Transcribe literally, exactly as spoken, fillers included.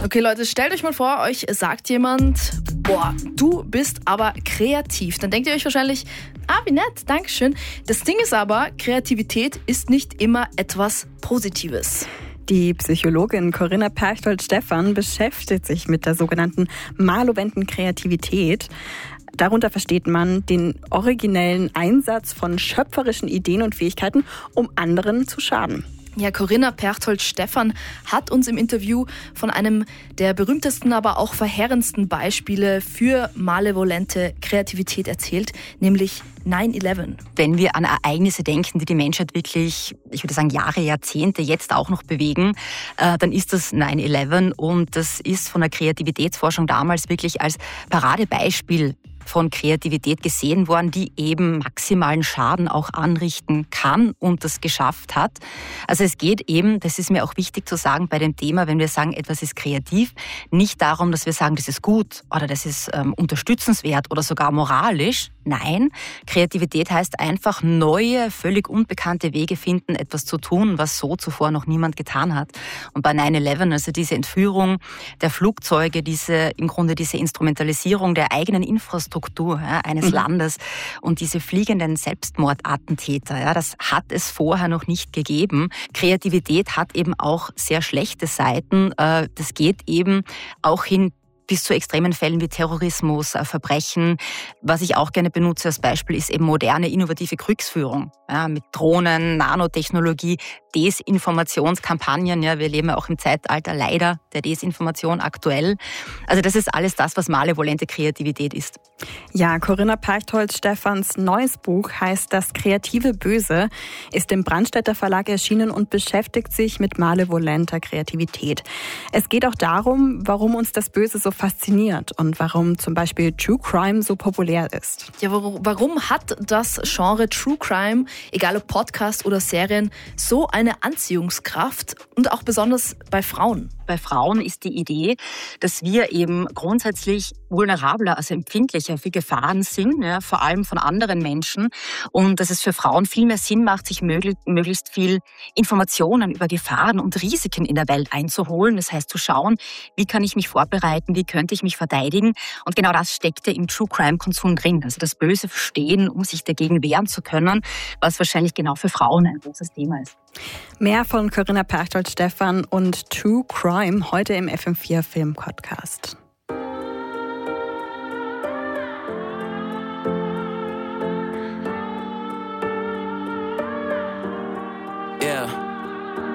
Okay, Leute, stellt euch mal vor, euch sagt jemand, boah, du bist aber kreativ. Dann denkt ihr euch wahrscheinlich, ah, wie nett, dankeschön. Das Ding ist aber, Kreativität ist nicht immer etwas Positives. Die Psychologin Corinna Perchtold-Stephan beschäftigt sich mit der sogenannten malowenden Kreativität. Darunter versteht man den originellen Einsatz von schöpferischen Ideen und Fähigkeiten, um anderen zu schaden. Ja, Corinna Perchtold-Stephan hat uns im Interview von einem der berühmtesten, aber auch verheerendsten Beispiele für malevolente Kreativität erzählt, nämlich neun elf. Wenn wir an Ereignisse denken, die die Menschheit wirklich, ich würde sagen Jahre, Jahrzehnte jetzt auch noch bewegen, äh, dann ist das neun elf und das ist von der Kreativitätsforschung damals wirklich als Paradebeispiel von Kreativität gesehen worden, die eben maximalen Schaden auch anrichten kann und das geschafft hat. Also es geht eben, das ist mir auch wichtig zu sagen bei dem Thema, wenn wir sagen, etwas ist kreativ, nicht darum, dass wir sagen, das ist gut oder das ist ähm, unterstützenswert oder sogar moralisch. Nein, Kreativität heißt einfach neue, völlig unbekannte Wege finden, etwas zu tun, was so zuvor noch niemand getan hat. Und bei neun elf, also diese Entführung der Flugzeuge, diese im Grunde diese Instrumentalisierung der eigenen Infrastruktur ja, eines mhm. Landes und diese fliegenden Selbstmordattentäter, ja, das hat es vorher noch nicht gegeben. Kreativität hat eben auch sehr schlechte Seiten. Das geht eben auch hin bis zu extremen Fällen wie Terrorismus, Verbrechen. Was ich auch gerne benutze als Beispiel ist eben moderne, innovative Kriegsführung. Ja, mit Drohnen, Nanotechnologie, Desinformationskampagnen. Ja, wir leben ja auch im Zeitalter leider der Desinformation aktuell. Also das ist alles das, was malevolente Kreativität ist. Ja, Corinna Perchtold-Stephans neues Buch heißt Das kreative Böse, ist im Brandstätter Verlag erschienen und beschäftigt sich mit malevolenter Kreativität. Es geht auch darum, warum uns das Böse so fasziniert und warum zum Beispiel True Crime so populär ist. Ja, warum hat das Genre True Crime, egal ob Podcast oder Serien, so eine Anziehungskraft und auch besonders bei Frauen? Bei Frauen ist die Idee, dass wir eben grundsätzlich vulnerabler, also empfindlicher für Gefahren sind, ja, vor allem von anderen Menschen. Und dass es für Frauen viel mehr Sinn macht, sich möglichst viel Informationen über Gefahren und Risiken in der Welt einzuholen. Das heißt, zu schauen, wie kann ich mich vorbereiten, wie könnte ich mich verteidigen. Und genau das steckte im True Crime Konsum drin. Also das Böse verstehen, um sich dagegen wehren zu können, was wahrscheinlich genau für Frauen ein großes Thema ist. Mehr von Corinna Perchtold-Stephan und True Crime heute im F M vier Film Podcast.